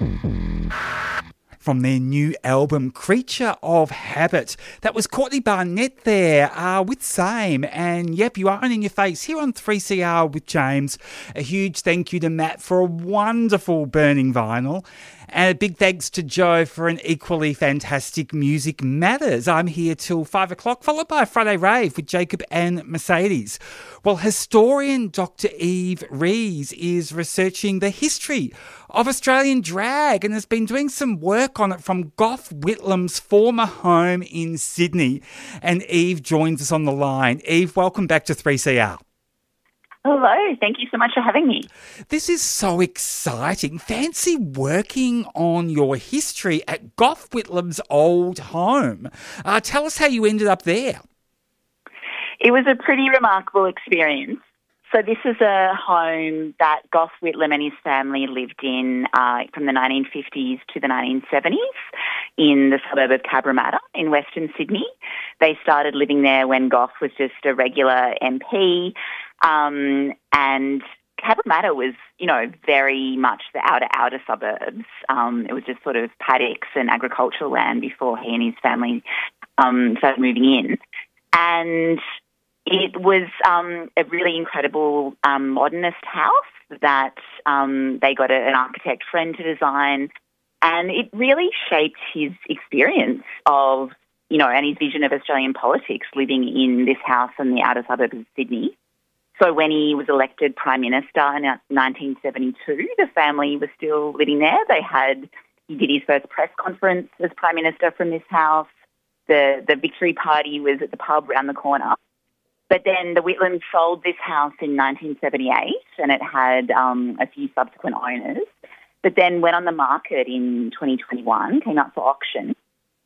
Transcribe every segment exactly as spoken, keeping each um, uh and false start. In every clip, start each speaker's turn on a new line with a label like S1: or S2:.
S1: From their new album, Creature of Habit. That was Courtney Barnett there uh, with Same. And yep, you are on In Your Face here on three C R with James. A huge thank you to Matt for a wonderful Burning Vinyl. And a big thanks to Joe for an equally fantastic Music Matters. I'm here till five o'clock, followed by a Friday Rave with Jacob and Mercedes. Well, historian Doctor Eve Rees is researching the history of Australian drag and has been doing some work on it from Gough Whitlam's former home in Sydney. And Eve joins us on the line. Eve, welcome back to three C R.
S2: Hello, thank you so much for having me.
S1: This is so exciting. Fancy working on your history at Gough Whitlam's old home. Uh, tell us how you ended up there.
S2: It was a pretty remarkable experience. So this is a home that Gough Whitlam and his family lived in uh, from the nineteen fifties to the nineteen seventies in the suburb of Cabramatta in Western Sydney. They started living there when Gough was just a regular M P. Um, and Cabramatta was, you know, very much the outer, outer suburbs. Um, it was just sort of paddocks and agricultural land before he and his family um, started moving in. And it was um, a really incredible um, modernist house that um, they got a, an architect friend to design. And it really shaped his experience of, you know, and his vision of Australian politics living in this house in the outer suburbs of Sydney. So when he was elected Prime Minister in nineteen seventy-two, the family was still living there. They had, he did his first press conference as Prime Minister from this house. The, the victory party was at the pub around the corner. But then the Whitlams sold this house in nineteen seventy-eight and it had um, a few subsequent owners. But then went on the market in twenty twenty-one, came up for auction.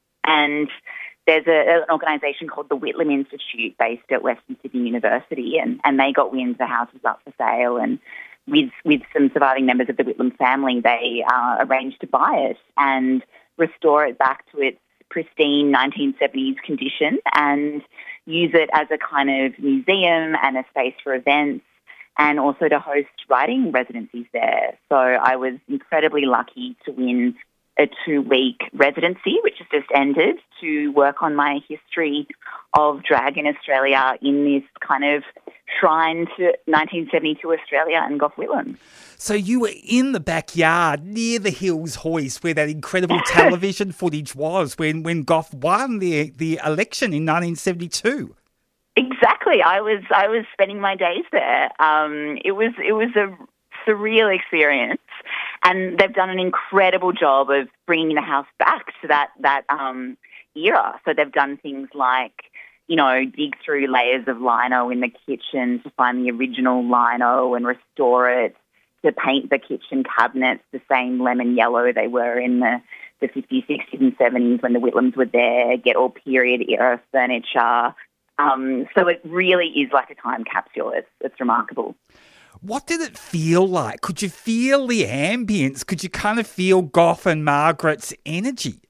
S2: And there's a, an organisation called the Whitlam Institute based at Western Sydney University, and, and they got wind the house was up for sale. And with with some surviving members of the Whitlam family, they uh, arranged to buy it and restore it back to its pristine nineteen seventies condition and use it as a kind of museum and a space for events and also to host writing residencies there. So I was incredibly lucky to win a two-week residency, which has just ended, to work on my history of drag in Australia in this kind of shrine to nineteen seventy-two Australia and Gough Whitlam.
S1: So you were in the backyard near the Hills Hoist where that incredible television footage was when, when Gough won the the election in nineteen seventy-two.
S2: Exactly. I was I was spending my days there. Um, it was it was a surreal experience. And they've done an incredible job of bringing the house back to that that um, era. So they've done things like, you know, dig through layers of lino in the kitchen to find the original lino and restore it, to paint the kitchen cabinets the same lemon yellow they were in the, the fifties, sixties and seventies when the Whitlams were there, get all period era furniture. Um, so it really is like a time capsule. It's, it's remarkable.
S1: What did it feel like? Could you feel the ambience? Could you kind of feel Gough and Margaret's energy?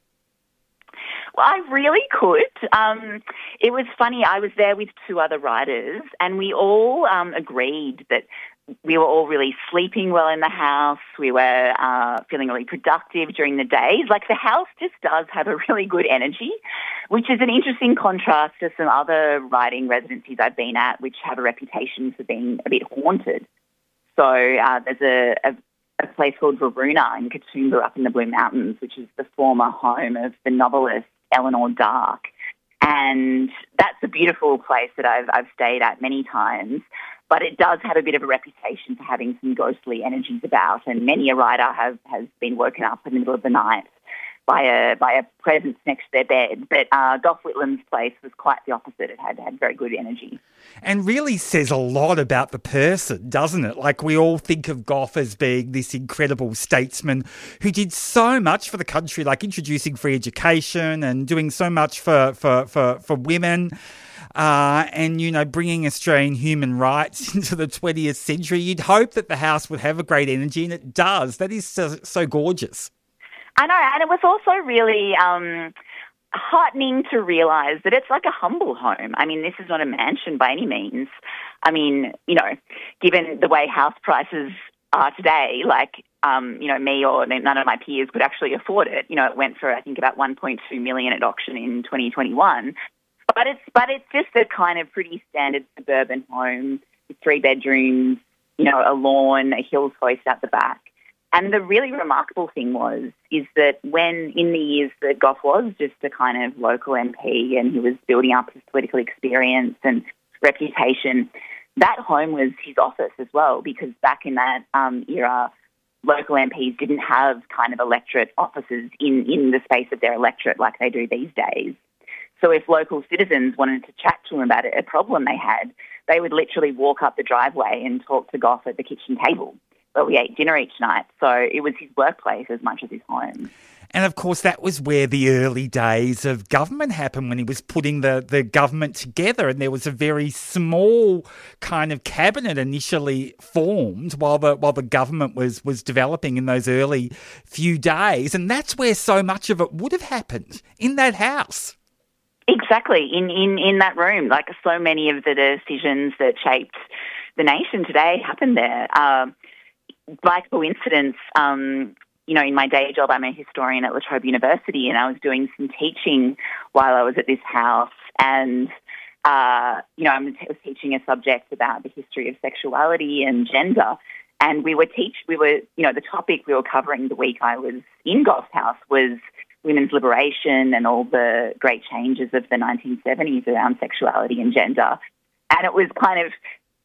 S2: Well, I really could. Um, it was funny. I was there with two other writers and we all um, agreed that we were all really sleeping well in the house. We were uh, feeling really productive during the days. Like, the house just does have a really good energy, which is an interesting contrast to some other writing residencies I've been at, which have a reputation for being a bit haunted. So uh, there's a, a, a place called Varuna in Katoomba up in the Blue Mountains, which is the former home of the novelist Eleanor Dark. And that's a beautiful place that I've, I've stayed at many times. But it does have a bit of a reputation for having some ghostly energies about, and many a writer have, has been woken up in the middle of the night by a by a presence next to their bed. But uh, Gough Whitlam's place was quite the opposite. It had, had very good energy.
S1: And really says a lot about the person, doesn't it? Like, we all think of Gough as being this incredible statesman who did so much for the country, like introducing free education and doing so much for, for, for, for women. Uh, and, you know, bringing Australian human rights into the twentieth century. You'd hope that the house would have a great energy, and it does. That is so, so gorgeous.
S2: I know, and it was also really um, heartening to realise that it's like a humble home. I mean, this is not a mansion by any means. I mean, you know, given the way house prices are today. Like, um, you know, me or none of my peers could actually afford it. You know, it went for, I think, about one point two million dollars at auction in twenty twenty-one. But it's but it's just a kind of pretty standard suburban home with three bedrooms, you know, a lawn, a hills hoist at the back. And the really remarkable thing was, is that when in the years that Gough was just a kind of local M P and he was building up his political experience and reputation, that home was his office as well, because back in that um, era, local M Ps didn't have kind of electorate offices in, in the space of their electorate like they do these days. So if local citizens wanted to chat to him about a problem they had, they would literally walk up the driveway and talk to Gough at the kitchen table where we ate dinner each night. So it was his workplace as much as his home.
S1: And of course, that was where the early days of government happened, when he was putting the, the government together, and there was a very small kind of cabinet initially formed while the while the government was, was developing in those early few days. And that's where so much of it would have happened, in that house.
S2: Exactly, in, in, in that room. Like, so many of the decisions that shaped the nation today happened there. Um, by coincidence, um, you know, in my day job, I'm a historian at La Trobe University, and I was doing some teaching while I was at this house. And, uh, you know, I was teaching a subject about the history of sexuality and gender. And we were teach, we were, you know, the topic we were covering the week I was in Gough's house was women's liberation and all the great changes of the nineteen seventies around sexuality and gender. And it was kind of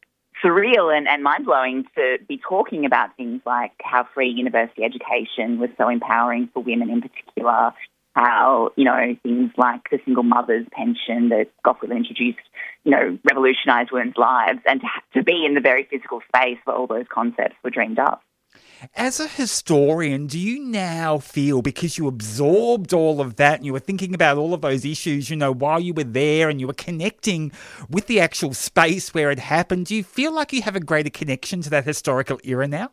S2: surreal and, and mind-blowing to be talking about things like how free university education was so empowering for women in particular, how, you know, things like the single mother's pension that Gough Whitlam introduced, you know, revolutionised women's lives, and to, to be in the very physical space where all those concepts were dreamed up.
S1: As a historian, do you now feel, because you absorbed all of that and you were thinking about all of those issues, you know, while you were there and you were connecting with the actual space where it happened, do you feel like you have a greater connection to that historical era now?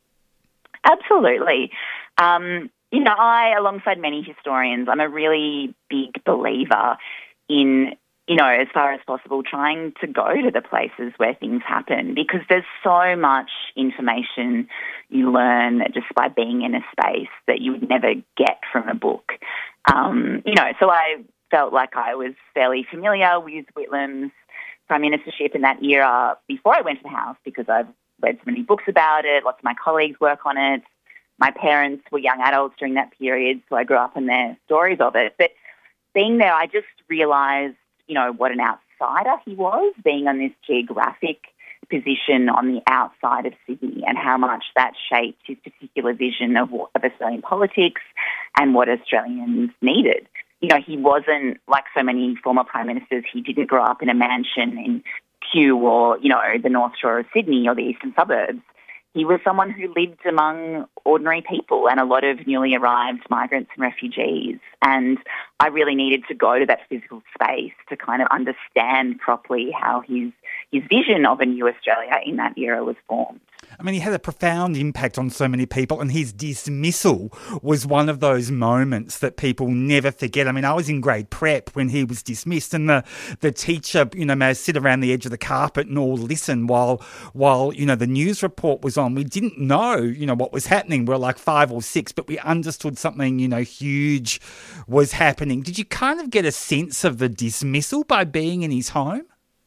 S2: Absolutely. Um, you know, I, alongside many historians, I'm a really big believer in, you know, as far as possible, trying to go to the places where things happen, because there's so much information you learn just by being in a space that you would never get from a book. Um, you know, so I felt like I was fairly familiar with Whitlam's prime ministership in that era before I went to the house, because I've read so many books about it, lots of my colleagues work on it. My parents were young adults during that period, so I grew up in their stories of it. But being there, I just realised, you know, what an outsider he was, being on this geographic position on the outside of Sydney, and how much that shaped his particular vision of, of Australian politics and what Australians needed. You know, he wasn't, like so many former prime ministers, he didn't grow up in a mansion in Kew or, you know, the North Shore of Sydney or the eastern suburbs. He was someone who lived among ordinary people and a lot of newly arrived migrants and refugees. And I really needed to go to that physical space to kind of understand properly how his his vision of a new Australia in that era was formed.
S1: I mean, he had a profound impact on so many people, and his dismissal was one of those moments that people never forget. I mean, I was in grade prep when he was dismissed, and the, the teacher, you know, may sit around the edge of the carpet and all listen while, while, you know, the news report was on. We didn't know, you know, what was happening. We were like five or six, but we understood something, you know, huge was happening. Did you kind of get a sense of the dismissal by being in his home?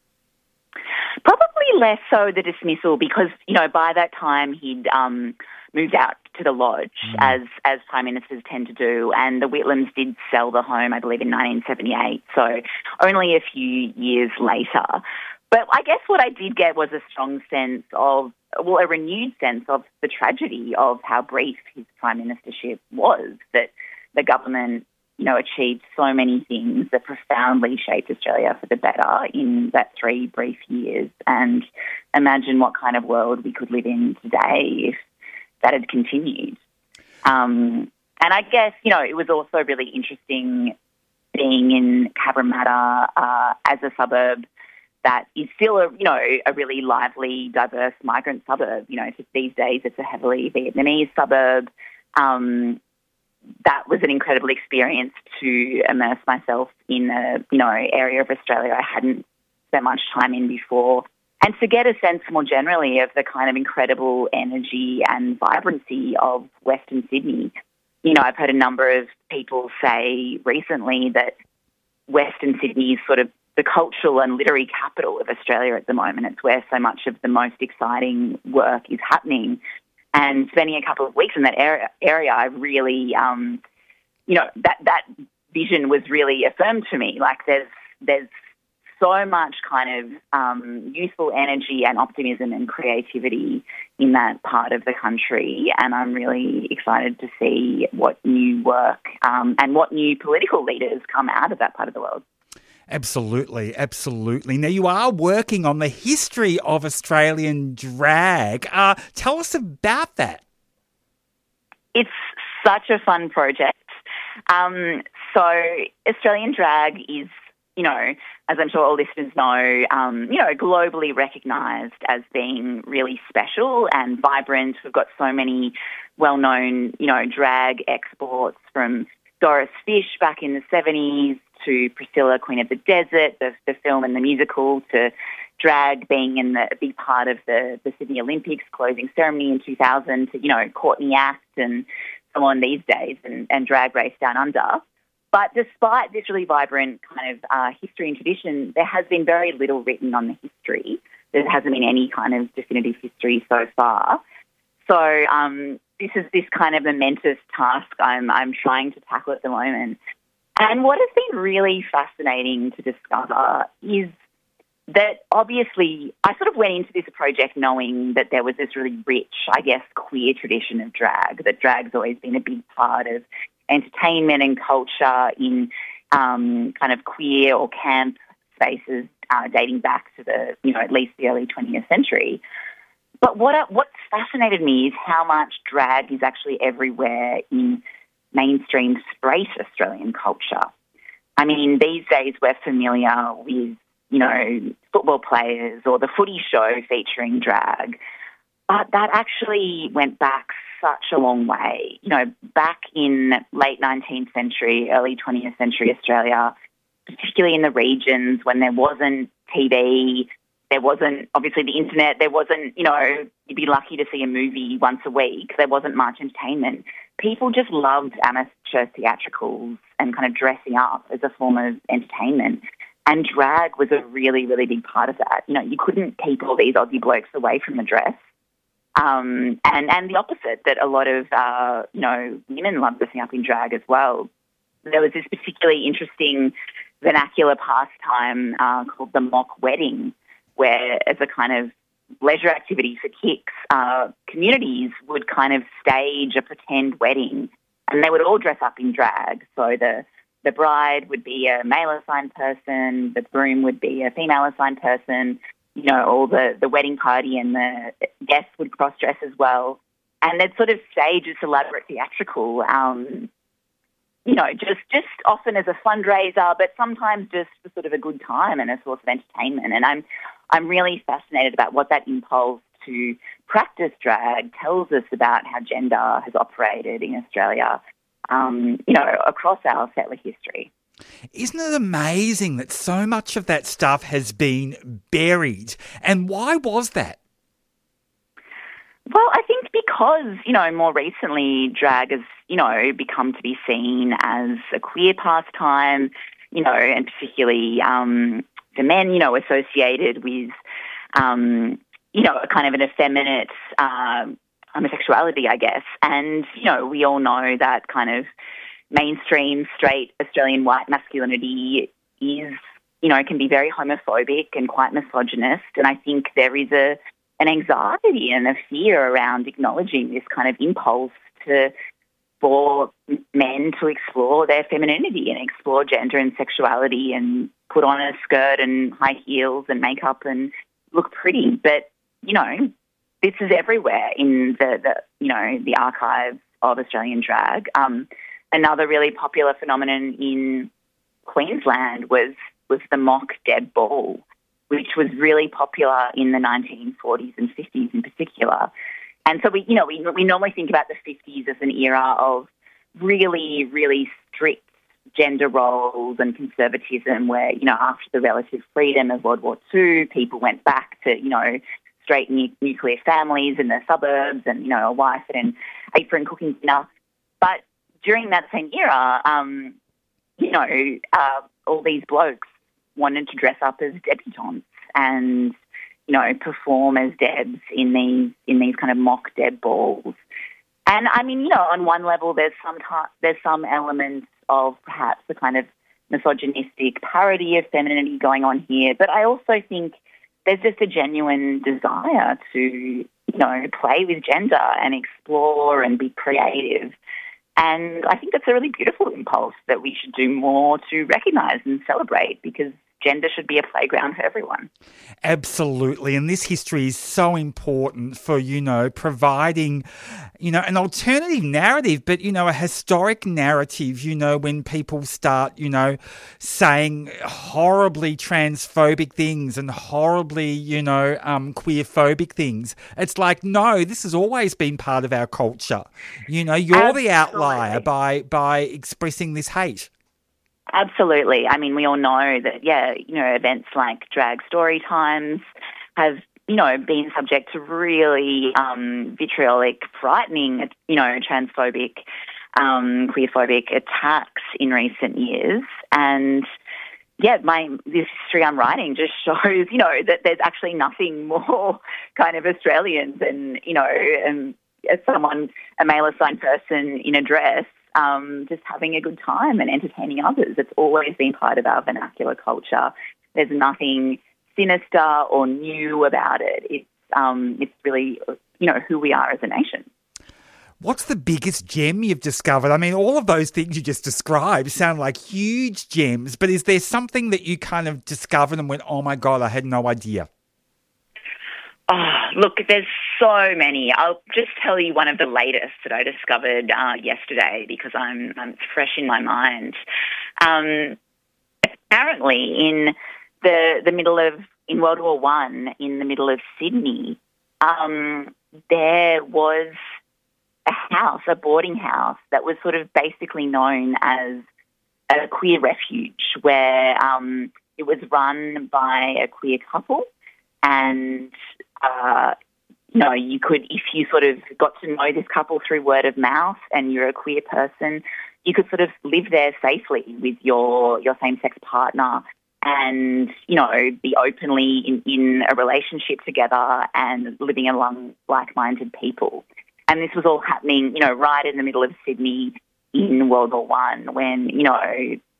S2: Probably less so the dismissal, because, you know, by that time he'd um, moved out to the lodge, mm. as as prime ministers tend to do, and the Whitlams did sell the home, I believe, in nineteen seventy-eight, so only a few years later. But I guess what I did get was a strong sense of, well, a renewed sense of the tragedy of how brief his prime ministership was, that the government, you know, achieved so many things that profoundly shaped Australia for the better in that three brief years. And imagine what kind of world we could live in today if that had continued. Um, and I guess, you know, it was also really interesting being in Cabramatta uh, as a suburb that is still a, you know, a really lively, diverse migrant suburb. You know, these days it's a heavily Vietnamese suburb. Um, that was an incredible experience to immerse myself in a, you know, area of Australia I hadn't spent much time in before. and to get a sense more generally of the kind of incredible energy and vibrancy of Western Sydney. You know, I've heard a number of people say recently that Western Sydney is sort of the cultural and literary capital of Australia at the moment. It's where so much of the most exciting work is happening. And spending a couple of weeks in that area, area I really, um, you know, that, that vision was really affirmed to me. Like there's there's so much kind of um, youthful energy and optimism and creativity in that part of the country, and I'm really excited to see what new work um, and what new political leaders come out of that part of the world.
S1: Absolutely, absolutely. Now, you are working on the history of Australian drag. Uh, tell us about that.
S2: It's such a fun project. Um, so Australian drag is, you know, as I'm sure all listeners know, um, you know, globally recognised as being really special and vibrant. We've got so many well-known, you know, drag exports, from Doris Fish back in the seventies to Priscilla, Queen of the Desert, the, the film and the musical, to drag being in the, a big part of the, the Sydney Olympics closing ceremony in two thousand, to, you know, Courtney Act and so on these days, and, and Drag Race Down Under. But despite this really vibrant kind of uh, history and tradition, there has been very little written on the history. There hasn't been any kind of definitive history so far. So um, this is this kind of momentous task I'm, I'm trying to tackle at the moment. And what has been really fascinating to discover is that obviously I sort of went into this project knowing that there was this really rich, I guess, queer tradition of drag, that drag's always been a big part of entertainment and culture in um, kind of queer or camp spaces uh, dating back to the, you know, at least the early twentieth century. But what what's fascinated me is how much drag is actually everywhere in mainstream straight Australian culture. I mean, these days we're familiar with, you know, football players or the footy show featuring drag, but that actually went back such a long way. You know, back in late nineteenth century, early twentieth century Australia, particularly in the regions when there wasn't T V, there wasn't obviously the internet, there wasn't, you know, you'd be lucky to see a movie once a week, there wasn't much entertainment. People just loved amateur theatricals and kind of dressing up as a form of entertainment. And drag was a really, really big part of that. You know, you couldn't keep all these Aussie blokes away from the dress. Um, and, and the opposite, that a lot of, uh, you know, women love dressing up in drag as well. There was this particularly interesting vernacular pastime uh, called the mock wedding, where as a kind of leisure activity for kicks, uh, communities would kind of stage a pretend wedding, and they would all dress up in drag. So the the bride would be a male-assigned person, the groom would be a female-assigned person, you know, all the, the wedding party and the guests would cross-dress as well. And they'd sort of stage this elaborate theatrical, um, you know, just, just often as a fundraiser, but sometimes just for sort of a good time and a source of entertainment. And I'm I'm really fascinated about what that impulse to practice drag tells us about how gender has operated in Australia, um, you know, across our settler history.
S1: Isn't it amazing that so much of that stuff has been buried? And why was that?
S2: Well, I think because, you know, more recently drag has, you know, become to be seen as a queer pastime, you know, and particularly um, for men, you know, associated with, um, you know, a kind of an effeminate uh, homosexuality, I guess. And, you know, we all know that kind of mainstream straight Australian white masculinity is, you know, can be very homophobic and quite misogynist. And I think there is a an anxiety and a fear around acknowledging this kind of impulse to for men to explore their femininity and explore gender and sexuality and put on a skirt and high heels and makeup and look pretty. But, you know, this is everywhere in the, the you know, the archives of Australian drag. Um, another really popular phenomenon in Queensland was, was the mock Deb Ball, which was really popular in the nineteen forties and fifties in particular. And so we, you know, we we normally think about the fifties as an era of really, really strict gender roles and conservatism where, you know, after the relative freedom of World War Two, people went back to, you know, straight nu- nuclear families in the suburbs and, you know, a wife and an apron cooking dinner. But during that same era, um, you know, uh, all these blokes wanted to dress up as debutantes and, you know, perform as Debs in these in these kind of mock Deb balls. And I mean, you know, on one level, there's some ta- there's some elements of perhaps the kind of misogynistic parody of femininity going on here, but I also think there's just a genuine desire to, you know, play with gender and explore and be creative. And I think that's a really beautiful impulse that we should do more to recognise and celebrate, because gender should be a playground for everyone.
S1: Absolutely. And this history is so important for, you know, providing, you know, an alternative narrative, but, you know, a historic narrative, you know, when people start, you know, saying horribly transphobic things and horribly, you know, um, queerphobic things. It's like, no, this has always been part of our culture. You know, you're
S2: Absolutely.
S1: the outlier by by expressing this hate.
S2: Absolutely. I mean, we all know that, yeah, you know, events like drag story times have, you know, been subject to really um, vitriolic, frightening, you know, transphobic, um, queerphobic attacks in recent years. And, yeah, my this history I'm writing just shows, you know, that there's actually nothing more kind of Australian than, you know, um, as someone, a male-assigned person in a dress, Um, just having a good time and entertaining others. It's always been part of our vernacular culture. There's nothing sinister or new about it. It's um, it's really, you know, who we are as a nation.
S1: What's the biggest gem you've discovered? I mean, all of those things you just described sound like huge gems, but is there something that you kind of discovered and went, oh my God, I had no idea?
S2: Oh, look, there's so many. I'll just tell you one of the latest that I discovered uh, yesterday because I'm, I'm fresh in my mind. Um, apparently, in the the middle of in World War One, in the middle of Sydney, um, there was a house, a boarding house that was sort of basically known as a queer refuge, where um, it was run by a queer couple. And, uh, you know, you could, if you sort of got to know this couple through word of mouth and you're a queer person, you could sort of live there safely with your, your same-sex partner and, you know, be openly in, in a relationship together and living among like-minded people. And this was all happening, you know, right in the middle of Sydney in World War One when, you know,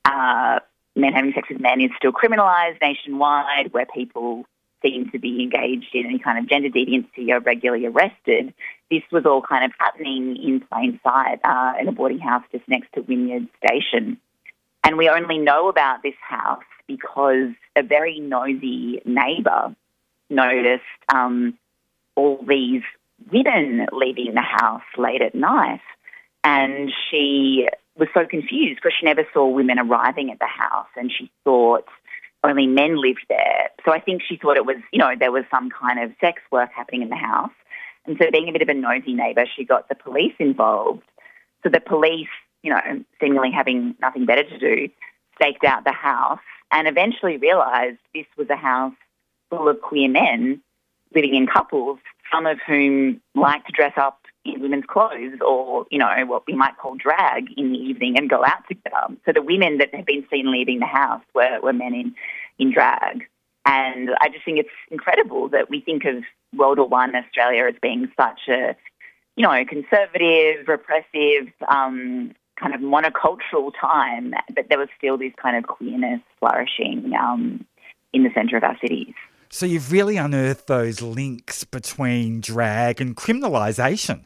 S2: uh, men having sex with men is still criminalised nationwide, where people seem to be engaged in any kind of gender deviancy are regularly arrested. This was all kind of happening in plain sight uh, in a boarding house just next to Wynyard Station. And we only know about this house because a very nosy neighbour noticed um, all these women leaving the house late at night. And she was so confused because she never saw women arriving at the house, and she thought only men lived there. So I think she thought it was, you know, there was some kind of sex work happening in the house. And so being a bit of a nosy neighbour, she got the police involved. So the police, you know, seemingly having nothing better to do, staked out the house and eventually realised this was a house full of queer men living in couples, some of whom like to dress up in women's clothes or, you know, what we might call drag in the evening and go out together. So the women that had been seen leaving the house were, were men in, in drag. And I just think it's incredible that we think of World War One Australia as being such a, you know, conservative, repressive, um, kind of monocultural time, but there was still this kind of queerness flourishing um, in the centre of our cities.
S1: So you've really unearthed those links between drag and criminalisation.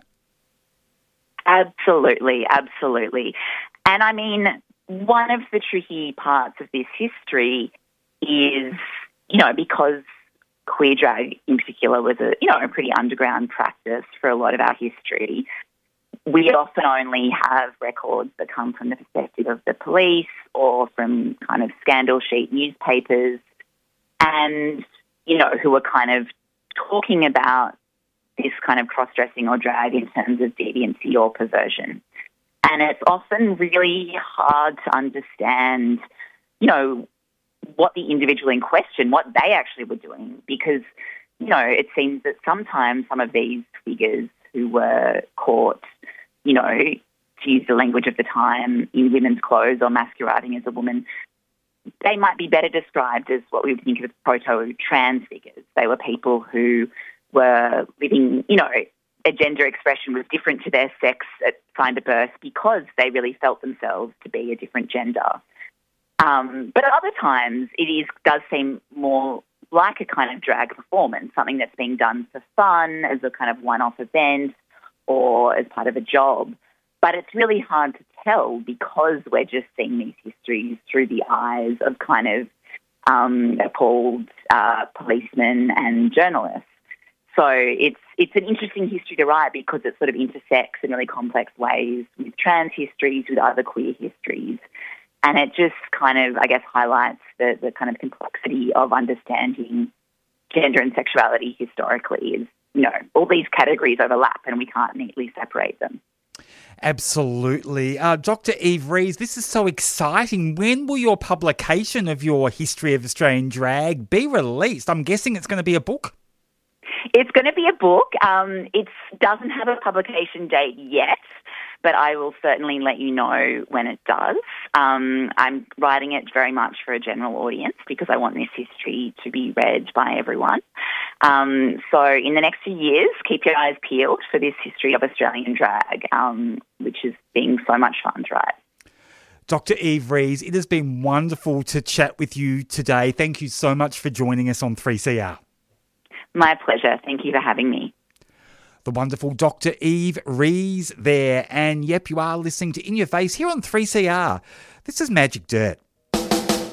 S2: Absolutely, absolutely. And I mean, one of the tricky parts of this history is, you know, because queer drag in particular was a, you know, a pretty underground practice for a lot of our history, we often only have records that come from the perspective of the police or from kind of scandal sheet newspapers and, you know, who are kind of talking about this kind of cross-dressing or drag in terms of deviancy or perversion. And it's often really hard to understand, you know, what the individual in question, what they actually were doing, because, you know, it seems that sometimes some of these figures who were caught, you know, to use the language of the time, in women's clothes or masquerading as a woman, they might be better described as what we would think of as proto-trans figures. They were people who were living, you know, a gender expression was different to their sex at time of birth because they really felt themselves to be a different gender. Um, but at other times, it is does seem more like a kind of drag performance, something that's being done for fun, as a kind of one-off event or as part of a job. But it's really hard to tell because we're just seeing these histories through the eyes of kind of um, appalled uh, policemen and journalists. So it's it's an interesting history to write because it sort of intersects in really complex ways with trans histories, with other queer histories. And it just kind of, I guess, highlights the, the kind of complexity of understanding gender and sexuality historically. Is, you know, all these categories overlap and we can't neatly separate them.
S1: Absolutely. Uh, Doctor Eve Rees, this is so exciting. When will your publication of your History of Australian Drag be released? I'm guessing it's going to be a book.
S2: It's going to be a book. Um, it doesn't have a publication date yet, but I will certainly let you know when it does. Um, I'm writing it very much for a general audience because I want this history to be read by everyone. Um, so in the next few years, keep your eyes peeled for this History of Australian Drag, um, which is being so much fun to write.
S1: Doctor Eve Rees, it has been wonderful to chat with you today. Thank you so much for joining us on three C R.
S2: My pleasure. Thank you for having me.
S1: The wonderful Doctor Eve Rees there. And yep, you are listening to In Your Face here on three C R. This is Magic Dirt.